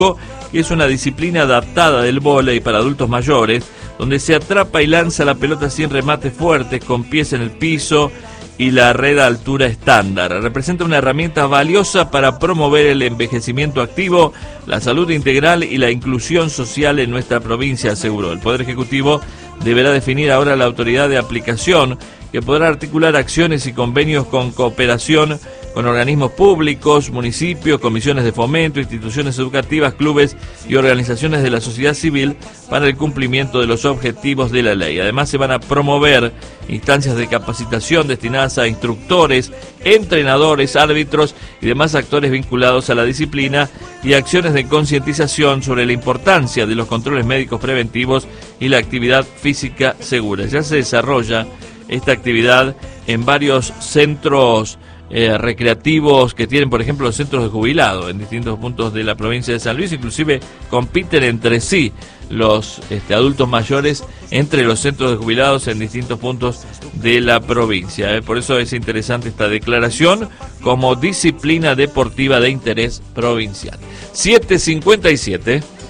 que es una disciplina adaptada del vóley para adultos mayores, donde se atrapa y lanza la pelota sin remates fuertes, con pies en el piso y la red a altura estándar. Representa una herramienta valiosa para promover el envejecimiento activo, la salud integral y la inclusión social en nuestra provincia, aseguró. El Poder Ejecutivo deberá definir ahora la autoridad de aplicación, que podrá articular acciones y convenios con cooperación con organismos públicos, municipios, comisiones de fomento, instituciones educativas, clubes y organizaciones de la sociedad civil para el cumplimiento de los objetivos de la ley. Además, se van a promover instancias de capacitación destinadas a instructores, entrenadores, árbitros y demás actores vinculados a la disciplina, y acciones de concientización sobre la importancia de los controles médicos preventivos y la actividad física segura. Ya se desarrolla esta actividad en varios centros recreativos que tienen, por ejemplo, los centros de jubilados en distintos puntos de la provincia de San Luis. Inclusive compiten entre sí los adultos mayores entre los centros de jubilados en distintos puntos de la provincia. Por eso es interesante esta declaración como disciplina deportiva de interés provincial. 7:57.